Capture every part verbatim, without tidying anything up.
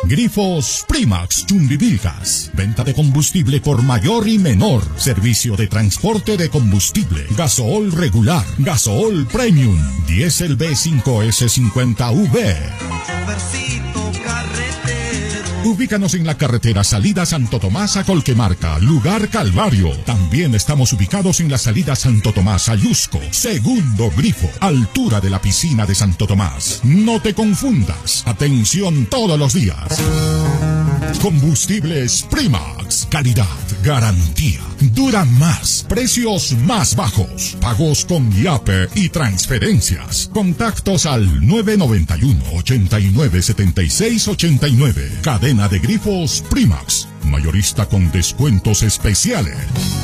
Grifos Primax Chumbivilcas. Venta de combustible por mayor y menor. Servicio de transporte de combustible. Gasool regular. Gasool Premium. Diesel B cinco S cincuenta V. Ubícanos en la carretera salida Santo Tomás a Colquemarca, lugar Calvario. También estamos ubicados en la salida Santo Tomás a Yusco, segundo grifo, altura de la piscina de Santo Tomás. No te confundas. Atención todos los días. Combustibles Primax. Calidad, garantía. Dura más. Precios más bajos. Pagos con Yape y transferencias. Contactos al nueve nueve uno, ochenta y nueve, setenta y seis ochenta y nueve. Cadena de grifos Primax. Mayorista con descuentos especiales.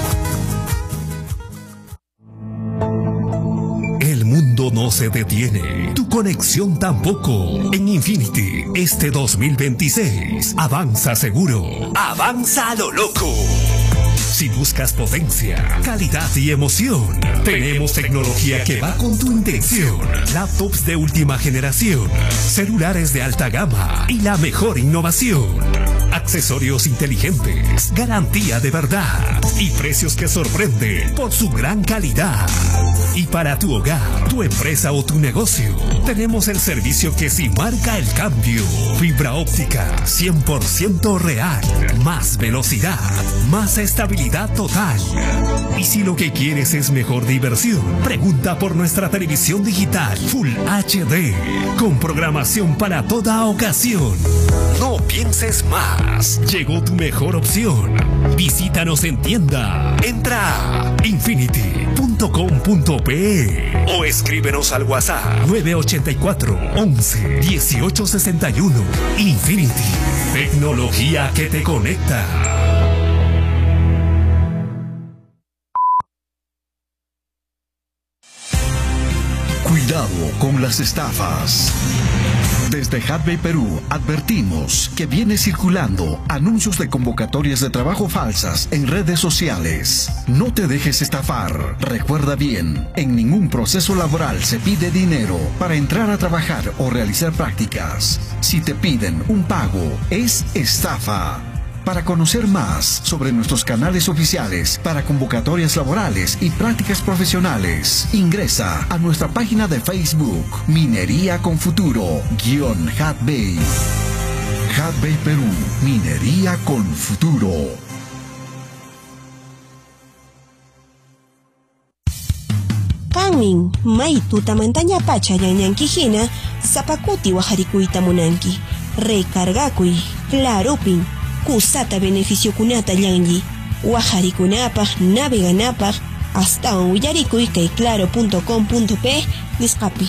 El mundo no se detiene, tu conexión tampoco. En Infinity, este dos mil veintiséis, avanza seguro, avanza a lo loco. Si buscas potencia, calidad y emoción, tenemos tecnología que va con tu intención. Laptops de última generación, celulares de alta gama y la mejor innovación. Accesorios inteligentes, garantía de verdad y precios que sorprenden por su gran calidad. Y para tu hogar, tu empresa o tu negocio, tenemos el servicio que sí marca el cambio. Fibra óptica cien por ciento real, más velocidad, más estabilidad total. Y si lo que quieres es mejor diversión, pregunta por nuestra televisión digital Full H D, con programación para toda ocasión. No pienses más, llegó tu mejor opción. Visítanos en tienda. Entra a infinity punto com punto pe o escríbenos al WhatsApp nueve ocho cuatro, once, dieciocho sesenta y uno. Infinity, tecnología que te conecta. Cuidado con las estafas. Desde Hatbay Perú advertimos que viene circulando anuncios de convocatorias de trabajo falsas en redes sociales. No te dejes estafar. Recuerda bien, en ningún proceso laboral se pide dinero para entrar a trabajar o realizar prácticas. Si te piden un pago, es estafa. Para conocer más sobre nuestros canales oficiales para convocatorias laborales y prácticas profesionales, ingresa a nuestra página de Facebook, Minería con Futuro, guión Hatbay. Hatbay Perú, Minería con Futuro. Kanmin, may tutamantaña pacha yanyankijina, zapakuti wajarikuita munanki, recargakui, clarupin, kusata beneficio kunata yangi, wajarikunapaj, naveganapaj, hasta un willarikuy kay claro punto com punto pe, nisqapi.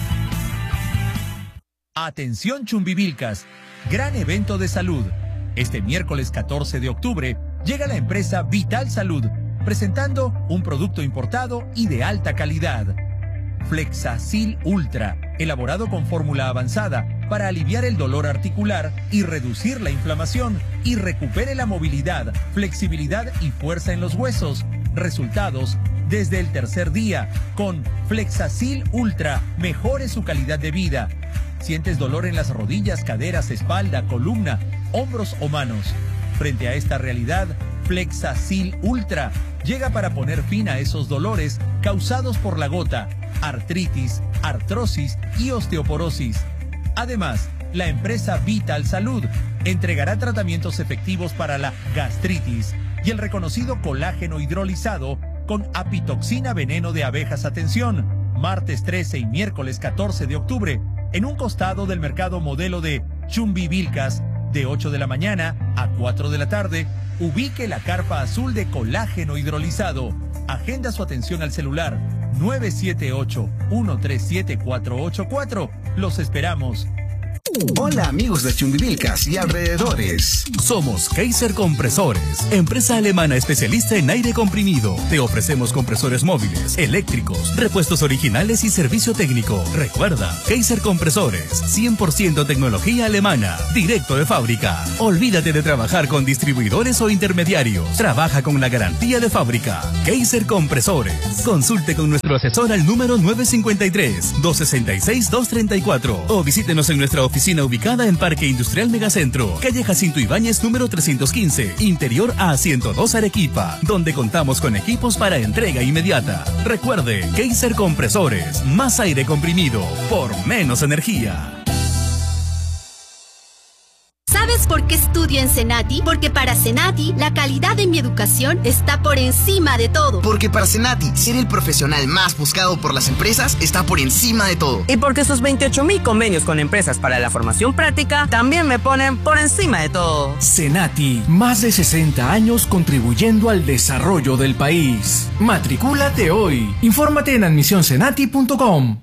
Atención Chumbivilcas, gran evento de salud. Este miércoles catorce de octubre llega la empresa Vital Salud, presentando un producto importado y de alta calidad. Flexacil Ultra, elaborado con fórmula avanzada para aliviar el dolor articular y reducir la inflamación y recupere la movilidad, flexibilidad y fuerza en los huesos. Resultados desde el tercer día. Con Flexacil Ultra, mejore su calidad de vida. ¿Sientes dolor en las rodillas, caderas, espalda, columna, hombros o manos? Frente a esta realidad, Flexacil Ultra llega para poner fin a esos dolores causados por la gota, artritis, artrosis y osteoporosis. Además, la empresa Vital Salud entregará tratamientos efectivos para la gastritis y el reconocido colágeno hidrolizado con apitoxina veneno de abejas. Atención, martes trece y miércoles catorce de octubre, en un costado del mercado modelo de Chumbivilcas, de ocho de la mañana a cuatro de la tarde, ubique la carpa azul de colágeno hidrolizado. Agenda su atención al celular nueve siete ocho, uno tres siete, cuatro ocho cuatro. Los esperamos. Hola amigos de Chumbivilcas y alrededores. Somos Kaiser Compresores, empresa alemana especialista en aire comprimido. Te ofrecemos compresores móviles, eléctricos, repuestos originales y servicio técnico. Recuerda, Kaiser Compresores, cien por ciento tecnología alemana, directo de fábrica. Olvídate de trabajar con distribuidores o intermediarios. Trabaja con la garantía de fábrica. Kaiser Compresores. Consulte con nuestro asesor al número nueve cinco tres, dos seis seis, dos tres cuatro o visítenos en nuestra oficina Oficina ubicada en Parque Industrial Megacentro, calle Jacinto Ibáñez número trescientos quince, interior A ciento dos Arequipa, donde contamos con equipos para entrega inmediata. Recuerde, Kaiser Compresores, más aire comprimido por menos energía. ¿Sabes por qué estudio en Senati? Porque para Senati, la calidad de mi educación está por encima de todo. Porque para Senati, ser el profesional más buscado por las empresas está por encima de todo. Y porque sus veintiocho mil convenios con empresas para la formación práctica también me ponen por encima de todo. Senati, más de sesenta años contribuyendo al desarrollo del país. Matricúlate hoy. Infórmate en admisión senati punto com.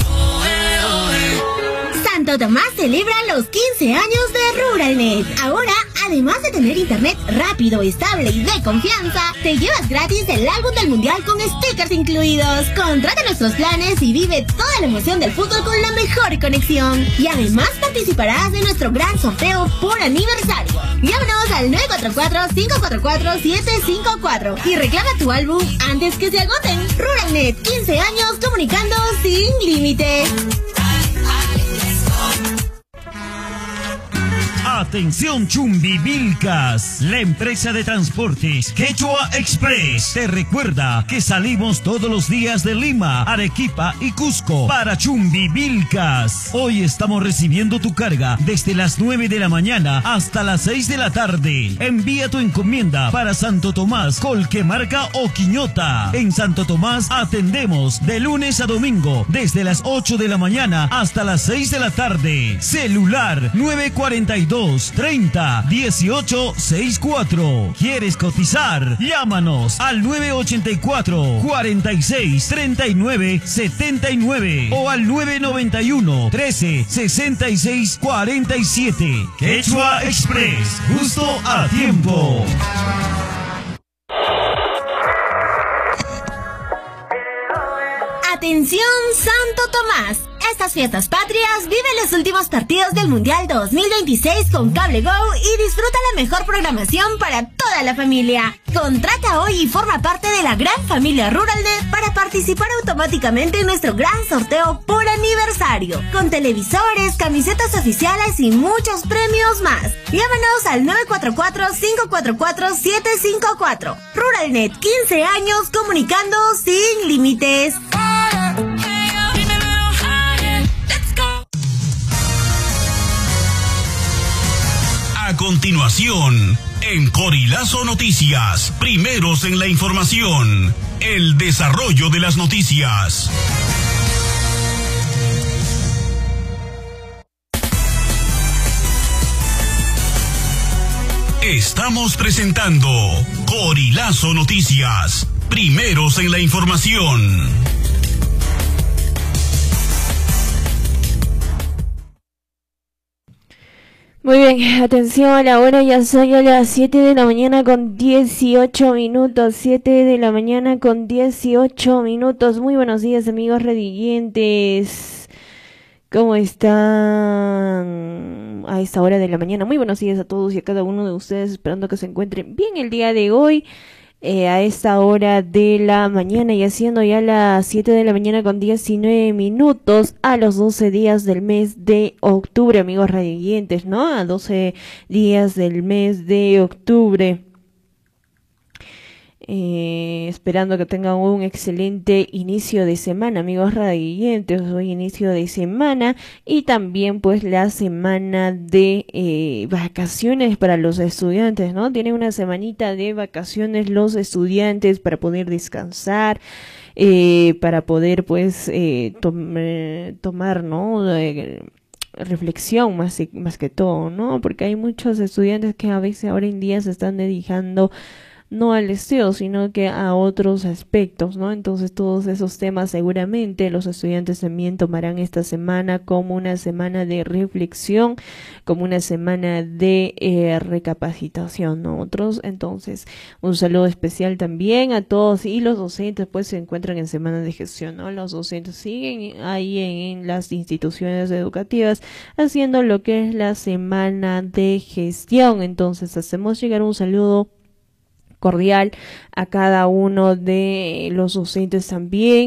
Santo Tomás celebra los quince años de Ruralnet. Ahora, además de tener internet rápido, estable y de confianza, te llevas gratis el álbum del mundial con stickers incluidos. Contrata nuestros planes y vive toda la emoción del fútbol con la mejor conexión. Y además participarás de nuestro gran sorteo por aniversario. Llámanos al nueve cuatro cuatro, cinco cuatro cuatro, siete cinco cuatro y reclama tu álbum antes que se agoten. Ruralnet, quince años comunicando sin límites. Atención Chumbivilcas, la empresa de transportes Quechua Express te recuerda que salimos todos los días de Lima, Arequipa y Cusco para Chumbivilcas. Hoy estamos recibiendo tu carga desde las nueve de la mañana hasta las seis de la tarde. Envía tu encomienda para Santo Tomás, Colquemarca o Quiñota. En Santo Tomás atendemos de lunes a domingo desde las ocho de la mañana hasta las seis de la tarde. Celular nueve cuatro dos, treinta, dieciocho, sesenta y cuatro. ¿Quieres cotizar? Llámanos al nueve ocho cuatro, cuarenta y seis, treinta y nueve, setenta y nueve o al nueve nueve uno, trece, sesenta y seis, cuarenta y siete. Quechua Express, justo a tiempo. Atención Santo Tomás. Estas fiestas patrias vive los últimos partidos del Mundial dos mil veintiséis con Cable Go y disfruta la mejor programación para toda la familia. Contrata hoy y forma parte de la gran familia Ruralnet para participar automáticamente en nuestro gran sorteo por aniversario, con televisores, camisetas oficiales y muchos premios más. Llámanos al nueve cuatro cuatro, cinco cuatro cuatro, siete cinco cuatro. Ruralnet, quince años comunicando sin límites. A continuación, en Corilazo Noticias, primeros en la información, el desarrollo de las noticias. Estamos presentando Corilazo Noticias, primeros en la información. Muy bien, atención, ahora ya son a las siete de la mañana con dieciocho minutos, siete de la mañana con dieciocho minutos. Muy buenos días, amigos redillientes. ¿Cómo están a esta hora de la mañana? Muy buenos días a todos y a cada uno de ustedes, esperando que se encuentren bien el día de hoy. Eh, a esta hora de la mañana y haciendo ya las siete de la mañana con diecinueve minutos a los doce días del mes de octubre, amigos radioyentes, ¿no? A doce días del mes de octubre. Eh, esperando que tengan un excelente inicio de semana, amigos radioyentes. Hoy inicio de semana y también pues la semana de eh, vacaciones para los estudiantes, ¿no? Tienen una semanita de vacaciones los estudiantes para poder descansar, eh, para poder pues eh, tom eh, tomar, ¿no? Eh, reflexión más, más que todo, ¿no? Porque hay muchos estudiantes que a veces ahora en día se están dedicando no al estudio, sino que a otros aspectos, ¿no? Entonces todos esos temas seguramente los estudiantes también tomarán esta semana como una semana de reflexión, como una semana de eh, recapacitación, ¿no? Otros, entonces, un saludo especial también a todos, y los docentes pues se encuentran en semana de gestión, ¿no? Los docentes siguen ahí en, en las instituciones educativas haciendo lo que es la semana de gestión. Entonces hacemos llegar un saludo cordial a cada uno de los docentes también,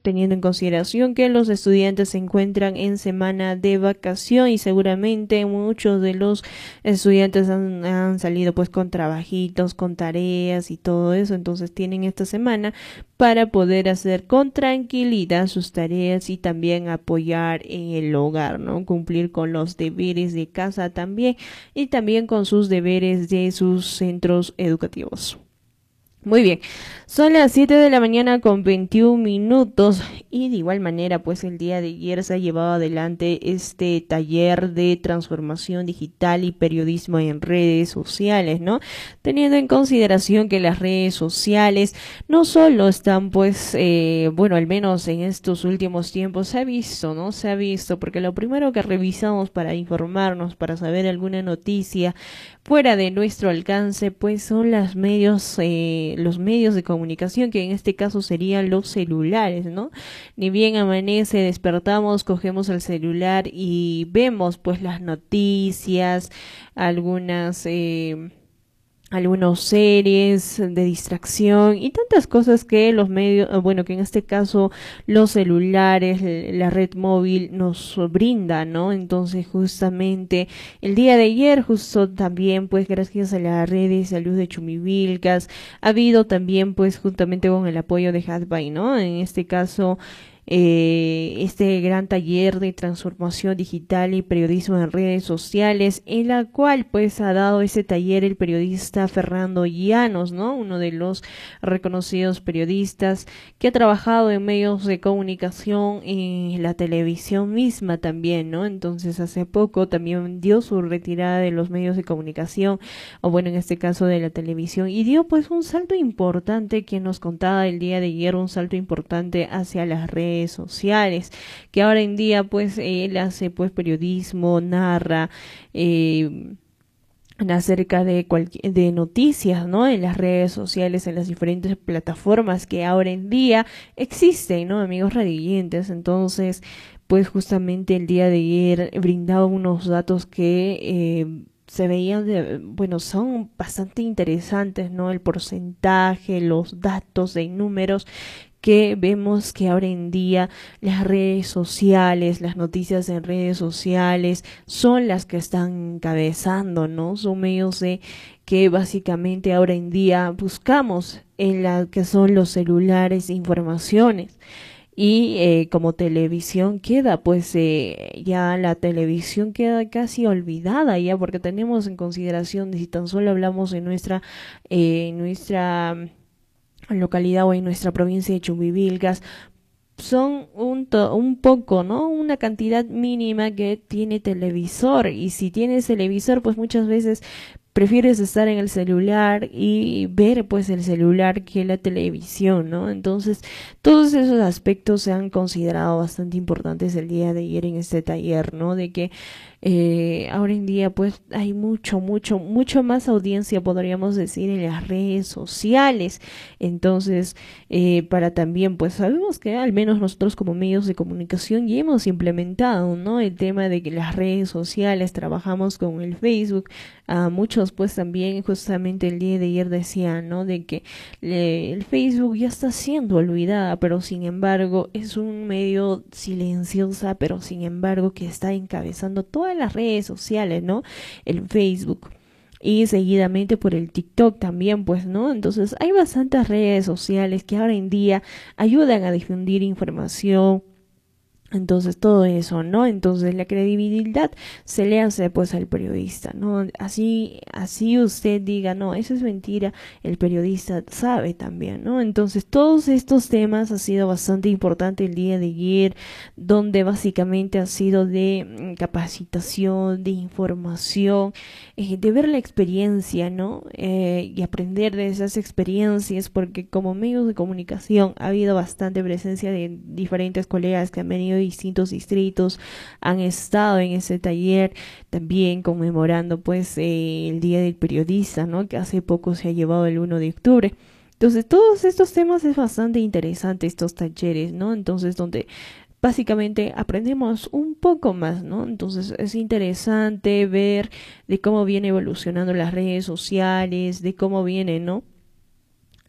teniendo en consideración que los estudiantes se encuentran en semana de vacación y seguramente muchos de los estudiantes han, han salido pues con trabajitos, con tareas y todo eso, entonces tienen esta semana para poder hacer con tranquilidad sus tareas y también apoyar en el hogar, ¿no? Cumplir con los deberes de casa también y también con sus deberes de sus centros educativos. Muy bien, son las siete de la mañana con veintiún minutos y de igual manera pues el día de ayer se ha llevado adelante este taller de transformación digital y periodismo en redes sociales, ¿no? Teniendo en consideración que las redes sociales no solo están pues, eh, bueno, al menos en estos últimos tiempos se ha visto, ¿no? Se ha visto porque lo primero que revisamos para informarnos, para saber alguna noticia fuera de nuestro alcance pues son los medios, eh, los medios de comunicación, que en este caso serían los celulares, ¿no? Ni bien amanece, despertamos, cogemos el celular y vemos pues las noticias, algunas eh, algunas series de distracción y tantas cosas que los medios, bueno, que en este caso los celulares, la red móvil nos brinda, ¿no? Entonces justamente el día de ayer, justo también pues gracias a las redes de salud de Chumivilcas, ha habido también pues juntamente con el apoyo de Hadbay, ¿no? En este caso Eh, este gran taller de transformación digital y periodismo en redes sociales, en la cual pues ha dado ese taller el periodista Fernando Llanos, ¿no? Uno de los reconocidos periodistas que ha trabajado en medios de comunicación, en la televisión misma también, ¿no? Entonces hace poco también dio su retirada de los medios de comunicación, o bueno, en este caso de la televisión, y dio pues un salto importante que nos contaba el día de ayer, un salto importante hacia las redes sociales, que ahora en día pues él hace pues periodismo, narra eh, acerca de cualquier de noticias, ¿no? En las redes sociales, en las diferentes plataformas que ahora en día existen, ¿no? Amigos radioyentes, entonces pues justamente el día de ayer brindaba unos datos que eh, se veían, de, bueno, son bastante interesantes, ¿no? El porcentaje, los datos de números que vemos que ahora en día las redes sociales, las noticias en redes sociales son las que están encabezando, ¿no? Son medios de que básicamente ahora en día buscamos en la que son los celulares informaciones. Y eh, como televisión queda, pues eh, ya la televisión queda casi olvidada ya, porque tenemos en consideración de si tan solo hablamos en nuestra, eh, nuestra localidad o en nuestra provincia de Chumbivilcas, son un, to un poco, ¿no? Una cantidad mínima que tiene televisor, y si tienes televisor, pues muchas veces prefieres estar en el celular y ver pues el celular que la televisión, ¿no? Entonces, todos esos aspectos se han considerado bastante importantes el día de ayer en este taller, ¿no? De que eh, ahora en día pues hay mucho, mucho, mucho más audiencia, podríamos decir, en las redes sociales. Entonces, eh, para también pues sabemos que al menos nosotros como medios de comunicación ya hemos implementado, ¿no? El tema de que las redes sociales, trabajamos con el Facebook, a muchos pues también justamente el día de ayer decían, ¿no? De que le, el Facebook ya está siendo olvidada, pero sin embargo es un medio silenciosa, pero sin embargo que está encabezando todas las redes sociales, ¿no? El Facebook. Y seguidamente por el TikTok también, pues, ¿no? Entonces hay bastantes redes sociales que ahora en día ayudan a difundir información. Entonces todo eso, ¿no? Entonces la credibilidad se le hace pues al periodista, ¿no? Así, así usted diga, no, eso es mentira, el periodista sabe también, ¿no? Entonces todos estos temas ha sido bastante importante el día de ayer, donde básicamente ha sido de capacitación, de información, eh, de ver la experiencia, ¿no? Eh, y aprender de esas experiencias, porque como medios de comunicación ha habido bastante presencia de diferentes colegas que han venido distintos distritos, han estado en ese taller también conmemorando pues eh, el Día del Periodista, ¿no? Que hace poco se ha llevado el uno de octubre. Entonces todos estos temas es bastante interesante, estos talleres, ¿no? Entonces donde básicamente aprendemos un poco más, ¿no? Entonces es interesante ver de cómo viene evolucionando las redes sociales, de cómo viene, ¿no?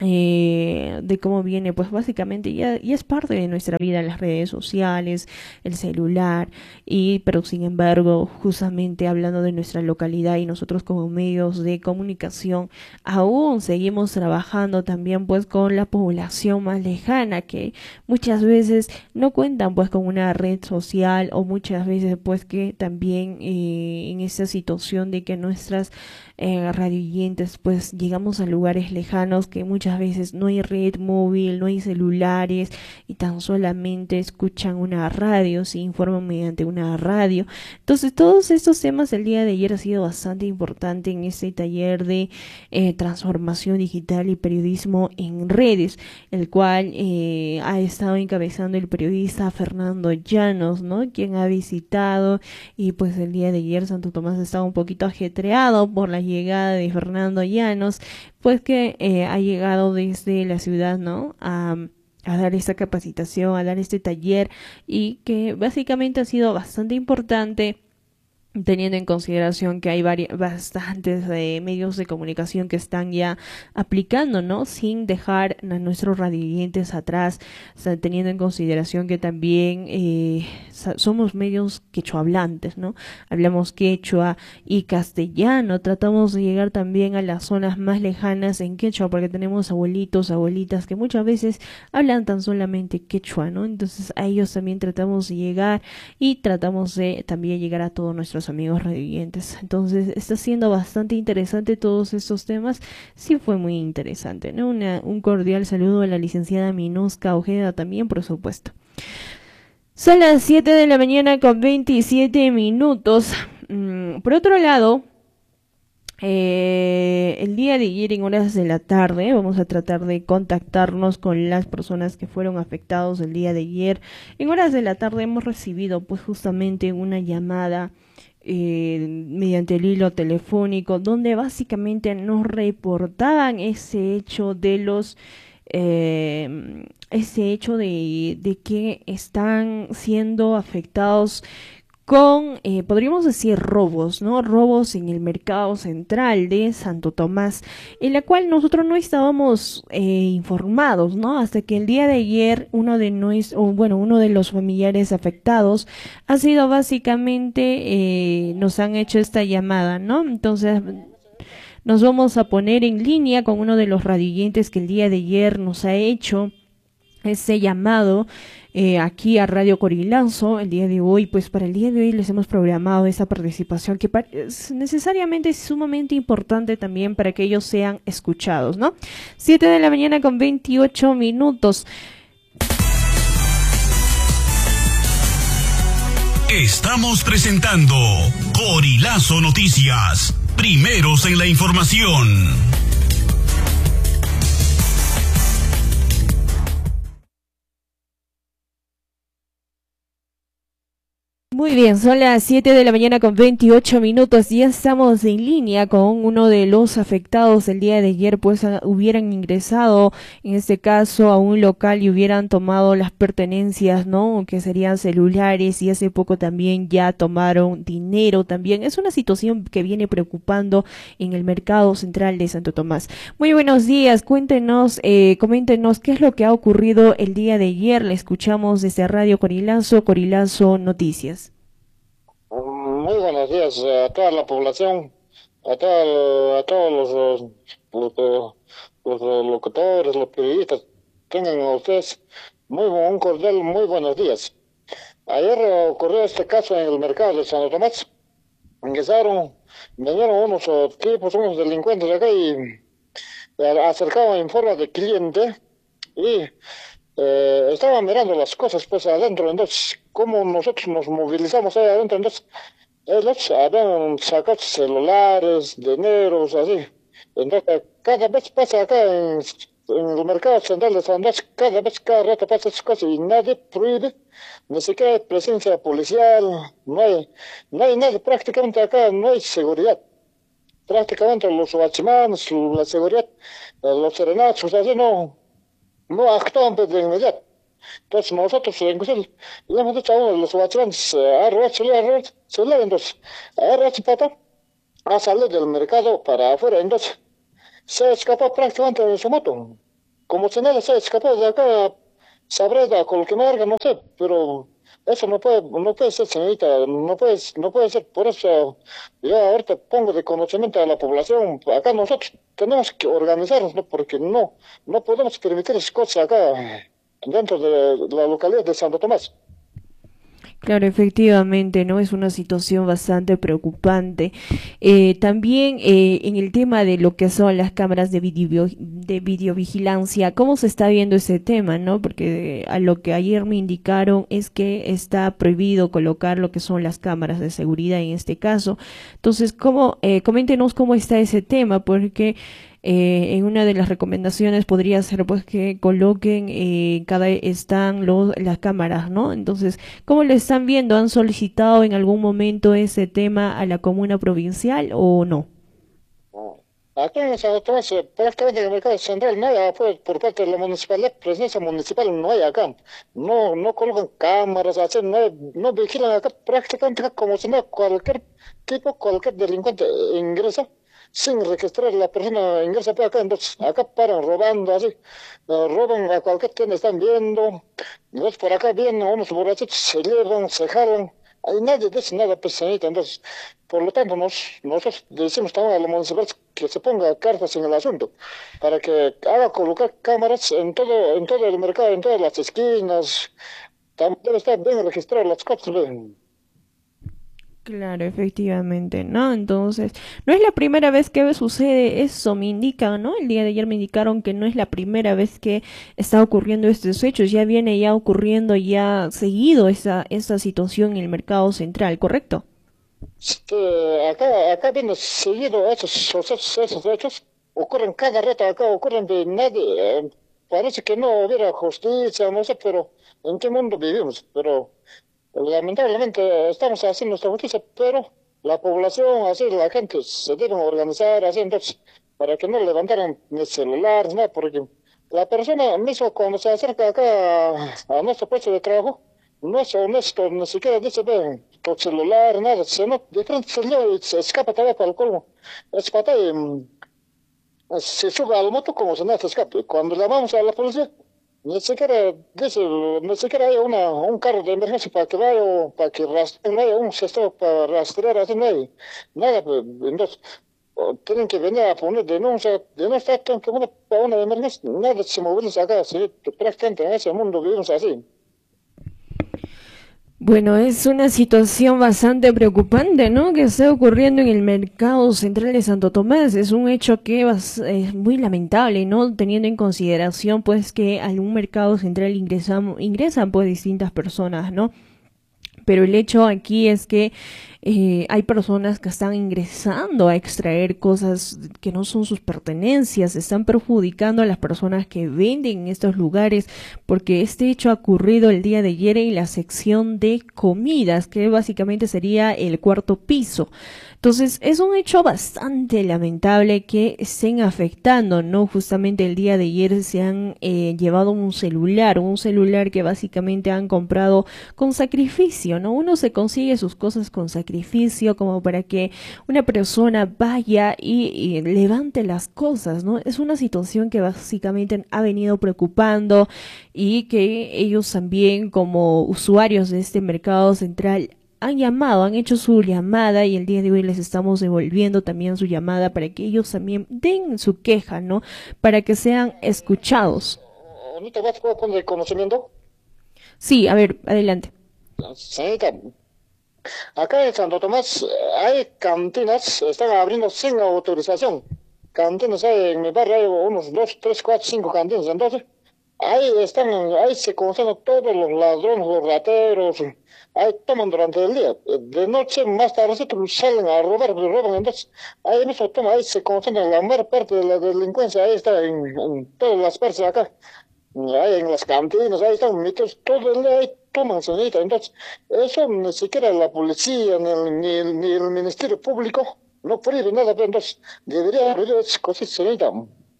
Eh, de cómo viene, pues básicamente ya, ya es parte de nuestra vida las redes sociales, el celular, y pero sin embargo, justamente hablando de nuestra localidad y nosotros como medios de comunicación, aún seguimos trabajando también pues con la población más lejana, que muchas veces no cuentan pues con una red social, o muchas veces pues que también eh, en esa situación de que nuestras eh, radioyentes pues llegamos a lugares lejanos que muchas veces no hay red móvil, no hay celulares, y tan solamente escuchan una radio, se informan mediante una radio. Entonces todos estos temas el día de ayer ha sido bastante importante en este taller de eh, transformación digital y periodismo en redes, el cual eh, ha estado encabezando el periodista Fernando Llanos, ¿no? Quien ha visitado, y pues el día de ayer Santo Tomás estaba un poquito ajetreado por la llegada de Fernando Llanos, pues que eh, ha llegado desde la ciudad, ¿no? A, a dar esta capacitación, a dar este taller, y que básicamente ha sido bastante importante, teniendo en consideración que hay varias, bastantes eh, medios de comunicación que están ya aplicando, ¿no? Sin dejar a nuestros radioyentes atrás, o sea, teniendo en consideración que también eh, somos medios quechohablantes, ¿no? Hablamos quechua y castellano, tratamos de llegar también a las zonas más lejanas en quechua, porque tenemos abuelitos, abuelitas que muchas veces hablan tan solamente quechua, ¿no? Entonces a ellos también tratamos de llegar, y tratamos de también llegar a todos nuestros amigos radioyentes. Entonces está siendo bastante interesante todos estos temas. Sí, fue muy interesante, ¿no? Una, un cordial saludo a la licenciada Minusca Ojeda también, por supuesto. Son las siete de la mañana con veintisiete minutos. Mm, por otro lado, Eh, el día de ayer en horas de la tarde vamos a tratar de contactarnos con las personas que fueron afectados el día de ayer. En horas de la tarde hemos recibido pues justamente una llamada eh, mediante el hilo telefónico, donde básicamente nos reportaban ese hecho de los eh, ese hecho de, de que están siendo afectados con, eh, podríamos decir, robos, ¿no? Robos en el mercado central de Santo Tomás, en la cual nosotros no estábamos eh, informados, ¿no? Hasta que el día de ayer uno de nuestros, bueno, uno de los familiares afectados ha sido básicamente, eh, nos han hecho esta llamada, ¿no? Entonces nos vamos a poner en línea con uno de los radioyentes que el día de ayer nos ha hecho ese llamado eh, aquí a Radio Corilazo el día de hoy. Pues para el día de hoy les hemos programado esa participación que es necesariamente es sumamente importante también para que ellos sean escuchados, ¿no? siete de la mañana con veintiocho minutos. Estamos presentando Corilazo Noticias, primeros en la información. Muy bien, son las siete de la mañana con veintiocho minutos. Ya estamos en línea con uno de los afectados el día de ayer, pues a, hubieran ingresado en este caso a un local y hubieran tomado las pertenencias, ¿no? Que serían celulares, y hace poco también ya tomaron dinero también. Es una situación que viene preocupando en el mercado central de Santo Tomás. Muy buenos días, cuéntenos, eh, coméntenos qué es lo que ha ocurrido el día de ayer. Le escuchamos desde Radio Corilazo, Corilazo Noticias. Muy buenos días a toda la población, a, todo, a todos los, los, los, los locutores, los periodistas. Tengan a ustedes muy un cordial, muy buenos días. Ayer ocurrió este caso en el mercado de Santo Tomás. Ingresaron, vinieron unos tipos, unos delincuentes de acá y acercaban en forma de cliente y eh, estaban mirando las cosas pues adentro. Entonces, como nosotros nos movilizamos ahí adentro, entonces ellos habían sacado celulares, dineros, así. Entonces, cada vez pasa acá en, en el mercado central de San Andrés, cada vez, cada rato pasa esas cosas y nadie prohíbe, ni siquiera hay presencia policial, no hay, no hay nada, prácticamente acá no hay seguridad. Prácticamente los watchmanes, la seguridad, los serenazos, así no, no actúan de inmediato. Entonces nosotros inclusive le hemos dicho a uno de los watchmanes, a robar celular, a robar celular, entonces a robar su papá, a salir del mercado para afuera, entonces se escapó prácticamente de su moto. como si nadie se ha escapado de acá, sabrá de Colquemarga, no sé, pero eso no puede, no puede ser, señorita, no puede, no puede ser. Por eso yo ahorita pongo de conocimiento a la población. Acá nosotros tenemos que organizarnos, ¿no? Porque no, no podemos permitir esas cosas acá dentro de la localidad de Santo Tomás. Claro, efectivamente, ¿no? Es una situación bastante preocupante. Eh, también eh, en el tema de lo que son las cámaras de video, de videovigilancia, ¿cómo se está viendo ese tema, no? Porque a lo que ayer me indicaron es que está prohibido colocar lo que son las cámaras de seguridad en este caso. Entonces, ¿cómo, eh, coméntenos cómo está ese tema? Porque Eh, en una de las recomendaciones podría ser pues que coloquen eh, cada están los las cámaras, ¿no? Entonces, ¿cómo lo están viendo? ¿Han solicitado en algún momento ese tema a la comuna provincial o no? Aquí en Santo Tomás, eh, prácticamente en el mercado central no hay apoyo por parte de la municipalidad, presencia municipal no hay acá. No, no colocan cámaras, así, no, hay- no vigilan acá prácticamente como si no cualquier tipo, cualquier delincuente ingresa sin registrar la persona ingresa por acá, entonces acá paran robando así, eh, roban a cualquier tienda, están viendo, entonces por acá vienen unos borrachitos, se llevan, se jalan, ahí nadie dice nada, pues señorita. Entonces, por lo tanto, nos, nosotros decimos también a la municipalidad que se ponga cartas en el asunto, para que haga colocar cámaras en todo, en todo el mercado, en todas las esquinas, también debe estar bien registradas las cosas, ¿ven? Claro, efectivamente, ¿no? Entonces, no es la primera vez que sucede eso, me indican, ¿no? El día de ayer me indicaron que no es la primera vez que está ocurriendo estos hechos, ya viene ya ocurriendo ya seguido esa, esa situación en el mercado central, ¿correcto? Este, acá, acá viene seguido esos sucesos, esos hechos, ocurren cada rato acá, ocurren de nadie, eh, parece que no hubiera justicia, no sé, pero ¿en qué mundo vivimos? Pero lamentablemente estamos haciendo nuestra justicia, pero la población, así, la gente se deben organizar, así, entonces, para que no levantaran ni celulares, nada, porque la persona mismo cuando se acerca acá a, a nuestro puesto de trabajo, no es honesto, ni siquiera dice, ve, tu celular, nada, se no, de frente se le- se escapa todavía para el colmo. Es para ahí, mm, se sube a la moto como si nada se escape. Cuando llamamos a la policía, ni siquiera dice, ni siquiera hay una, un carro de emergencia para que vaya o para que rastre, no hay un sistema para rastrear, así no hay nada. Pues, entonces, o tienen que venir a poner denuncia, denuncia, tienen que poner para una emergencia, nada se moviliza acá, sí, prácticamente en ese mundo vivimos así. Bueno, es una situación bastante preocupante, ¿no? Que está ocurriendo en el mercado central de Santo Tomás. Es un hecho que vas- es muy lamentable, ¿no? Teniendo en consideración, pues, que a un mercado central ingresan, ingresan, pues, distintas personas, ¿no? Pero el hecho aquí es que eh, hay personas que están ingresando a extraer cosas que no son sus pertenencias, están perjudicando a las personas que venden en estos lugares, porque este hecho ha ocurrido el día de ayer en la sección de comidas, que básicamente sería el cuarto piso. Entonces, es un hecho bastante lamentable que estén afectando, ¿no? Justamente el día de ayer se han eh, llevado un celular, un celular que básicamente han comprado con sacrificio, ¿no? Uno se consigue sus cosas con sacrificio como para que una persona vaya y, y levante las cosas, ¿no? Es una situación que básicamente ha venido preocupando y que ellos también como usuarios de este mercado central han llamado, han hecho su llamada y el día de hoy les estamos devolviendo también su llamada para que ellos también den su queja, ¿no? Para que sean escuchados. ¿No te vas a poner conocimiento? Sí, a ver, adelante. Señorita, acá en Santo Tomás eh, hay cantinas, están abriendo sin autorización. Cantinas hay en mi barrio, hay unos dos, tres, cuatro, cinco cantinas. Entonces, ahí están, ahí se concentran todos los ladrones, los rateros, ahí toman durante el día. De noche, más tarde, salen a robar, pues, roban. Entonces, ahí mismo toman, ahí se concentra la mayor parte de la delincuencia, ahí está en, en todas las partes de acá. Ahí en las cantinas, ahí están metidos todo el día, ahí toman, señorita. Entonces, eso ni siquiera la policía, ni el, ni el, ni el Ministerio Público no prohíbe nada, pero entonces debería prohibir esas cosas, señorita.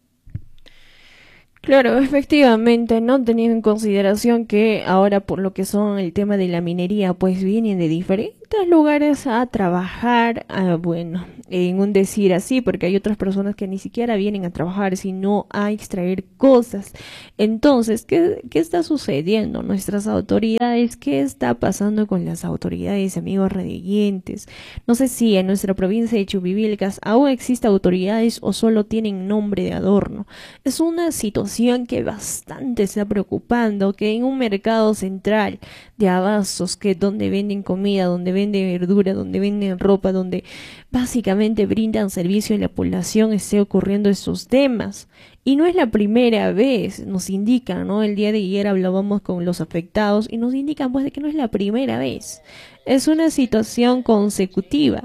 Claro, efectivamente, no teniendo en consideración que ahora por lo que son el tema de la minería, pues vienen de diferentes diferentes lugares a trabajar, uh, bueno, en un decir así, porque hay otras personas que ni siquiera vienen a trabajar, sino a extraer cosas. Entonces, ¿qué, qué está sucediendo? Nuestras autoridades, ¿qué está pasando con las autoridades, amigos radioyentes? No sé si en nuestra provincia de Chumbivilcas aún existen autoridades o solo tienen nombre de adorno. Es una situación que bastante está preocupando, que en un mercado central de abastos, que donde venden comida, donde venden verdura, donde venden ropa, donde básicamente brindan servicio a la población, esté ocurriendo estos temas. Y no es la primera vez, nos indican, ¿no? El día de ayer hablábamos con los afectados y nos indican pues de que no es la primera vez. Es una situación consecutiva.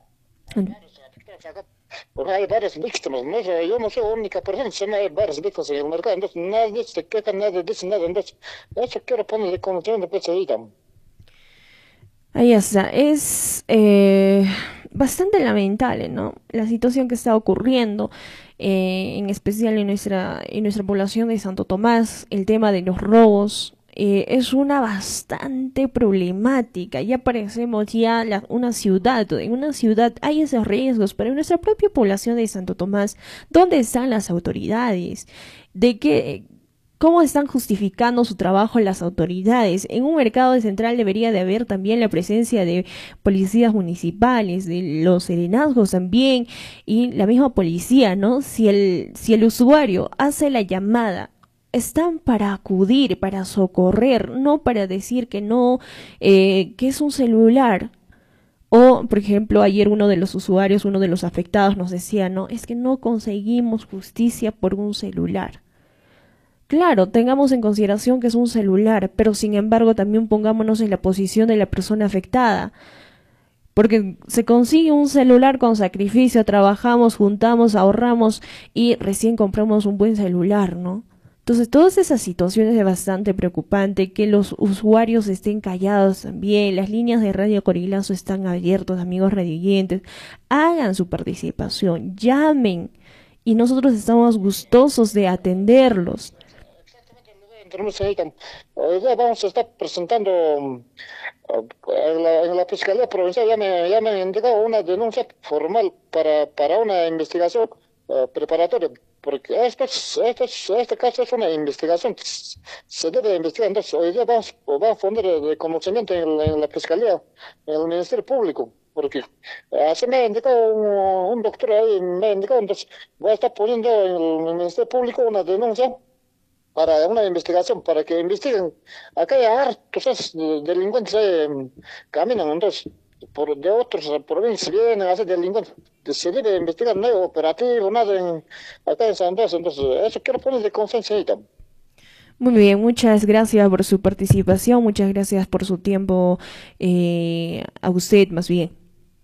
Porque hay varias víctimas, ¿no? Yo no soy la única persona, sino hay varias víctimas en el mercado, entonces nadie se queja, nadie dice nada, entonces eso quiero poner de conocimiento de ahorita. Ahí está, es eh, bastante lamentable, ¿no? La situación que está ocurriendo, eh, en especial en nuestra, en nuestra población de Santo Tomás, el tema de los robos. Eh, es una bastante problemática. Ya parecemos ya la, una ciudad. En una ciudad hay esos riesgos, pero en nuestra propia población de Santo Tomás, ¿dónde están las autoridades? ¿De qué? ¿Cómo están justificando su trabajo las autoridades? En un mercado central debería de haber también la presencia de policías municipales, de los serenazgos también, y la misma policía, ¿no? Si el, si el usuario hace la llamada, están para acudir, para socorrer, no para decir que no, eh, que es un celular. O, por ejemplo, ayer uno de los usuarios, uno de los afectados nos decía, no, es que no conseguimos justicia por un celular. Claro, tengamos en consideración que es un celular, pero sin embargo también pongámonos en la posición de la persona afectada. Porque se consigue un celular con sacrificio, trabajamos, juntamos, ahorramos y recién compramos un buen celular, ¿no? Entonces, todas esas situaciones es bastante preocupante, que los usuarios estén callados también, las líneas de Radio Corilazo están abiertas, amigos radioyentes, hagan su participación, llamen, y nosotros estamos gustosos de atenderlos. Hoy día vamos a estar presentando en la, en la Fiscalía Provincial, ya me, ya me han indicado una denuncia formal para, para una investigación uh, preparatoria. Porque esto, es, esto es, este caso es una investigación, se debe investigar. Entonces, hoy día vamos, vamos a poner de conocimiento en la, en la Fiscalía, en el Ministerio Público, porque así me ha indicado un, un doctor ahí, me ha indicado, entonces voy a estar poniendo en el, en el Ministerio Público una denuncia para una investigación, para que investiguen. Acá hay hartos delincuentes eh, caminan, entonces, por de otras provincias vienen a ser delincuentes. Se debe investigar, no hay operativo, nada en, acá en San Andrés, entonces eso quiero poner de conciencia ahí también. Muy bien, muchas gracias por su participación, muchas gracias por su tiempo, eh, a usted más bien.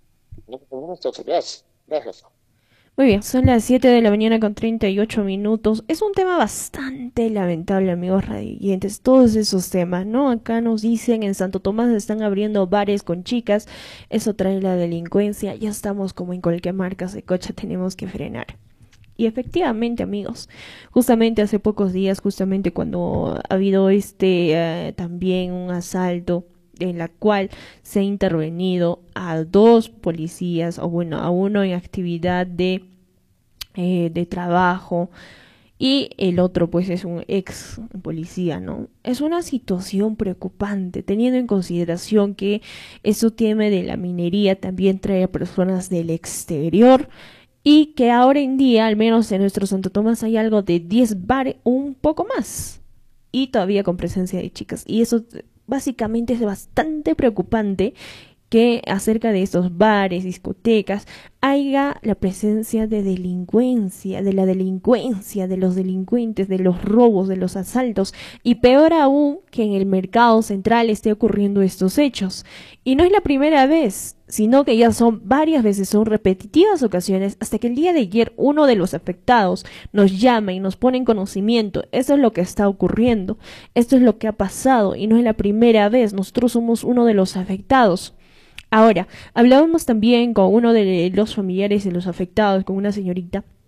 Gracias, gracias. Muy bien, son las siete de la mañana con treinta y ocho minutos. Es un tema bastante lamentable, amigos radioyentes, todos esos temas, ¿no? Acá nos dicen, en Santo Tomás están abriendo bares con chicas, eso trae la delincuencia, ya estamos como en cualquier marca de coche, tenemos que frenar. Y efectivamente, amigos, justamente hace pocos días, justamente cuando ha habido este uh, también un asalto, en la cual se ha intervenido a dos policías, o bueno, a uno en actividad de, eh, de trabajo, y el otro pues es un ex policía, ¿no? Es una situación preocupante, teniendo en consideración que eso tema de la minería también trae a personas del exterior, y que ahora en día, al menos en nuestro Santo Tomás, hay algo de diez bares, un poco más, y todavía con presencia de chicas, y eso básicamente es bastante preocupante, que acerca de estos bares, discotecas, haya la presencia de delincuencia, de la delincuencia, de los delincuentes, de los robos, de los asaltos, y peor aún que en el mercado central esté ocurriendo estos hechos. Y no es la primera vez, sino que ya son varias veces, son repetitivas ocasiones, hasta que el día de ayer uno de los afectados nos llama y nos pone en conocimiento. Eso es lo que está ocurriendo, esto es lo que ha pasado, y no es la primera vez, nosotros somos uno de los afectados. Ahora, hablábamos también con uno de los familiares de los afectados, con una señorita,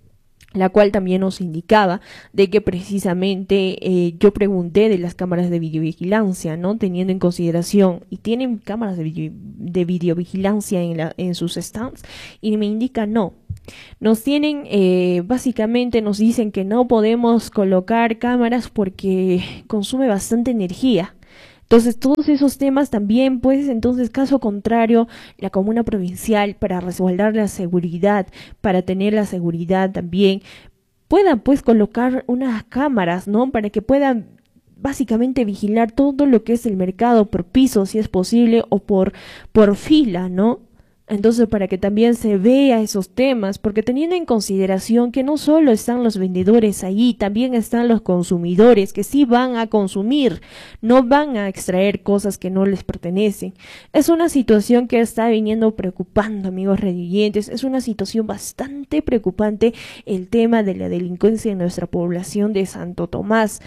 la cual también nos indicaba de que precisamente eh, yo pregunté de las cámaras de videovigilancia, ¿no? Teniendo en consideración, y tienen cámaras de, video, de videovigilancia en, la, en sus stands, y me indica no. Nos tienen, eh, básicamente nos dicen que no podemos colocar cámaras porque consume bastante energía. Entonces, todos esos temas también, pues, entonces, caso contrario, la comuna provincial, para resguardar la seguridad, para tener la seguridad también, puedan, pues, colocar unas cámaras, ¿no? Para que puedan, básicamente, vigilar todo lo que es el mercado por piso, si es posible, o por, por fila, ¿no? Entonces, para que también se vea esos temas, porque teniendo en consideración que no solo están los vendedores ahí, también están los consumidores que sí van a consumir, no van a extraer cosas que no les pertenecen. Es una situación que está viniendo preocupando, amigos reduyentes, es una situación bastante preocupante el tema de la delincuencia en nuestra población de Santo Tomás.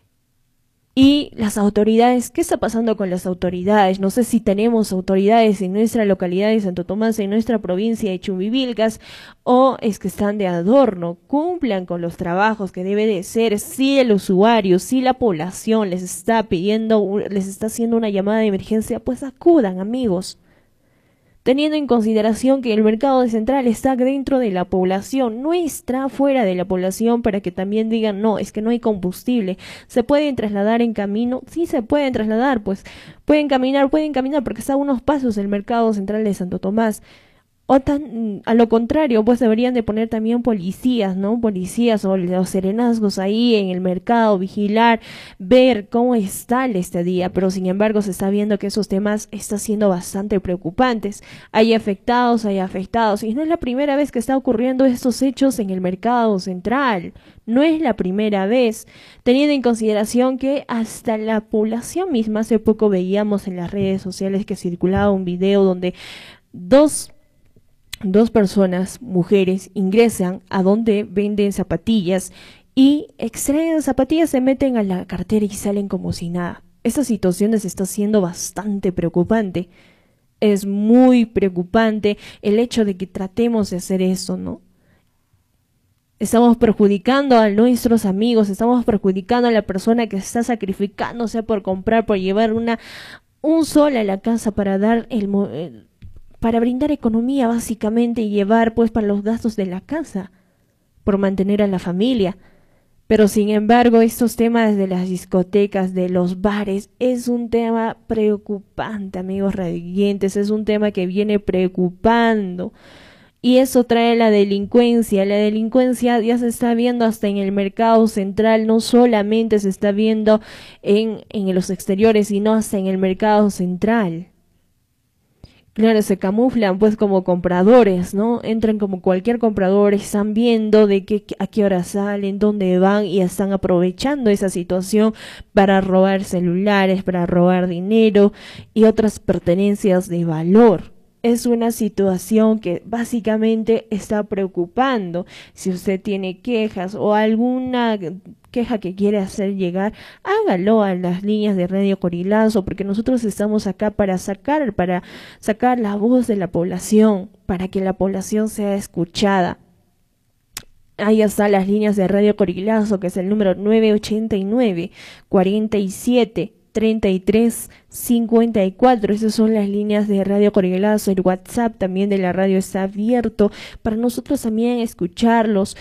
Y las autoridades, ¿qué está pasando con las autoridades? No sé si tenemos autoridades en nuestra localidad de Santo Tomás, en nuestra provincia de Chumbivilcas, o es que están de adorno. Cumplan con los trabajos que debe de ser. Si el usuario, si la población les está pidiendo, les está haciendo una llamada de emergencia, pues acudan, amigos. Teniendo en consideración que el mercado central está dentro de la población, no está fuera de la población, para que también digan, no, es que no hay combustible. ¿Se pueden trasladar en camino? Sí, se pueden trasladar, pues pueden caminar, pueden caminar, porque está a unos pasos del mercado central de Santo Tomás. O tan, a lo contrario, pues deberían de poner también policías, ¿no? Policías o los serenazgos ahí en el mercado, vigilar, ver cómo está el estadía. Pero sin embargo se está viendo que esos temas están siendo bastante preocupantes. Hay afectados, hay afectados. Y no es la primera vez que está ocurriendo estos hechos en el mercado central. No es la primera vez, teniendo en consideración que hasta la población misma, hace poco veíamos en las redes sociales que circulaba un video donde dos Dos personas, mujeres, ingresan a donde venden zapatillas y extraen zapatillas, se meten a la cartera y salen como si nada. Esta situación se está siendo bastante preocupante. Es muy preocupante el hecho de que tratemos de hacer eso, ¿no? Estamos perjudicando a nuestros amigos, estamos perjudicando a la persona que está sacrificándose por comprar, por llevar una un sol a la casa para dar el... el para brindar economía básicamente y llevar pues para los gastos de la casa, por mantener a la familia. Pero sin embargo estos temas de las discotecas, de los bares, es un tema preocupante, amigos radioyentes, es un tema que viene preocupando. Y eso trae la delincuencia. La delincuencia ya se está viendo hasta en el mercado central, no solamente se está viendo en, en los exteriores, sino hasta en el mercado central. Claro, se camuflan pues como compradores, ¿no? Entran como cualquier comprador, están viendo de qué, a qué hora salen, dónde van y están aprovechando esa situación para robar celulares, para robar dinero y otras pertenencias de valor. Es una situación que básicamente está preocupando. Si usted tiene quejas o alguna queja que quiere hacer llegar, hágalo a las líneas de Radio Corilazo, porque nosotros estamos acá para sacar, para sacar la voz de la población, para que la población sea escuchada. Ahí están las líneas de Radio Corilazo, que es el número nueve ochenta y nueve, cuarenta y siete, treinta y tres, cincuenta y cuatro. Esas son las líneas de Radio Corilazo. El WhatsApp también de la radio está abierto para nosotros también escucharlos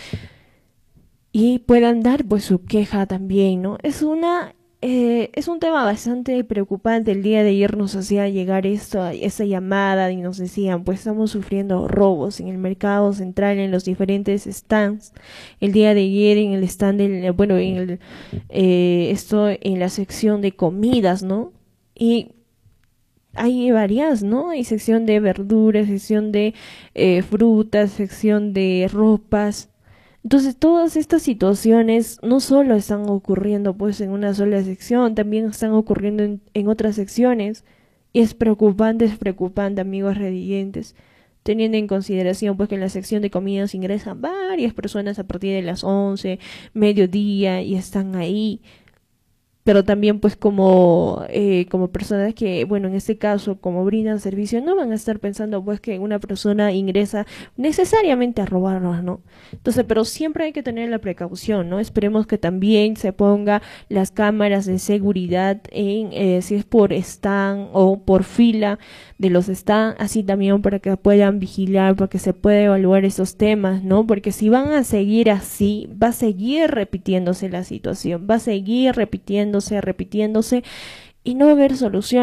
y puedan dar pues su queja también, ¿no? Es una eh, es un tema bastante preocupante. El día de ayer nos hacía llegar esto, esa llamada, y nos decían, pues estamos sufriendo robos en el mercado central, en los diferentes stands. El día de ayer en el stand, del, bueno, en el, eh, esto en la sección de comidas, ¿no? Y hay varias, ¿no? Hay sección de verduras, sección de eh, frutas, sección de ropas. Entonces todas estas situaciones no solo están ocurriendo pues en una sola sección, también están ocurriendo en, en otras secciones, y es preocupante, es preocupante, amigos rediyentes, teniendo en consideración pues que en la sección de comidas ingresan varias personas a partir de las once, mediodía, y están ahí. pero también pues como eh, como personas que, bueno, en este caso como brindan servicio, no van a estar pensando pues que una persona ingresa necesariamente a robarnos, ¿no? Entonces, pero siempre hay que tener la precaución, ¿no? Esperemos que también se ponga las cámaras de seguridad en eh, si es por stand o por fila de los stand, así también para que puedan vigilar, para que se pueda evaluar esos temas, ¿no? Porque si van a seguir así, va a seguir repitiéndose la situación, va a seguir repitiéndose, repitiéndose y no va a haber solución.